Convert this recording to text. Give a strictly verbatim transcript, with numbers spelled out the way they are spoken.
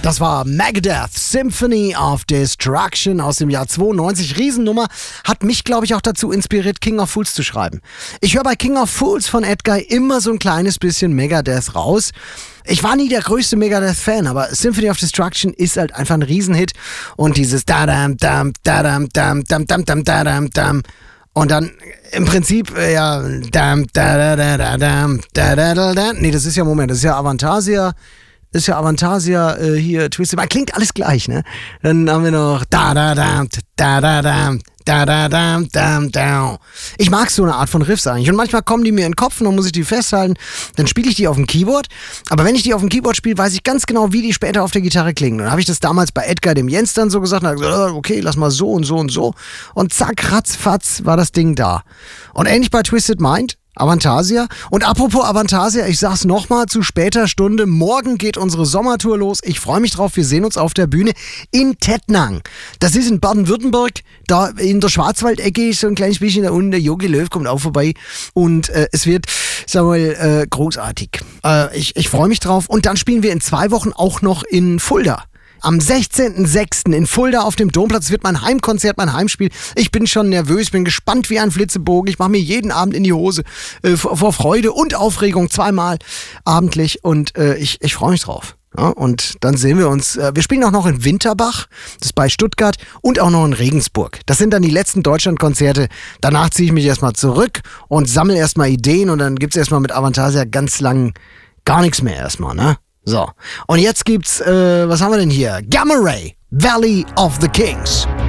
Das war Megadeth, Symphony of Destruction aus dem Jahr zweiundneunzig. Riesennummer, hat mich, glaube ich, auch dazu inspiriert, King of Fools zu schreiben. Ich höre bei King of Fools von Edguy immer so ein kleines bisschen Megadeth raus. Ich war nie der größte Megadeth-Fan, aber Symphony of Destruction ist halt einfach ein Riesenhit. Und dieses da-dam, dam, da-dam, dam, dam, dam, dam, da-dam, dam. Und dann im Prinzip, äh, ja, dam, da-da-da-da-dam, da-da-da-da. Nee, das ist ja, Moment, das ist ja Avantasia. Ist ja Avantasia äh, hier, Twisted. Man klingt alles gleich, ne? Dann haben wir noch da-da-dam, da-da-dam, da-da-dam, dam, dam. Ich mag so eine Art von Riffs eigentlich. Und manchmal kommen die mir in den Kopf und dann muss ich die festhalten. Dann spiele ich die auf dem Keyboard. Aber wenn ich die auf dem Keyboard spiele, weiß ich ganz genau, wie die später auf der Gitarre klingen. Und dann habe ich das damals bei Edguy, dem Jens, dann so gesagt. Und gesagt, okay, lass mal so und so und so. Und zack, ratzfatz war das Ding da. Und ähnlich bei Twisted Mind. Avantasia. Und apropos Avantasia, ich sag's nochmal zu später Stunde, morgen geht unsere Sommertour los. Ich freue mich drauf, wir sehen uns auf der Bühne in Tettnang. Das ist in Baden-Württemberg, da in der Schwarzwaldecke ist so ein kleines bisschen da unten, der Jogi Löw kommt auch vorbei und äh, es wird, sagen wir mal, äh, großartig. Äh, ich ich freue mich drauf und dann spielen wir in zwei Wochen auch noch in Fulda. Am sechzehnten sechsten in Fulda auf dem Domplatz wird mein Heimkonzert, mein Heimspiel. Ich bin schon nervös, bin gespannt wie ein Flitzebogen. Ich mache mir jeden Abend in die Hose äh, vor, vor Freude und Aufregung zweimal abendlich und äh, ich, ich freue mich drauf. Ja, und dann sehen wir uns, äh, wir spielen auch noch in Winterbach, das ist bei Stuttgart und auch noch in Regensburg. Das sind dann die letzten Deutschlandkonzerte. Danach ziehe ich mich erstmal zurück und sammle erstmal Ideen und dann gibt's erstmal mit Avantasia ganz lang gar nichts mehr erstmal, ne? So, und jetzt gibt's, äh, was haben wir denn hier? Gamma Ray, Valley of the Kings.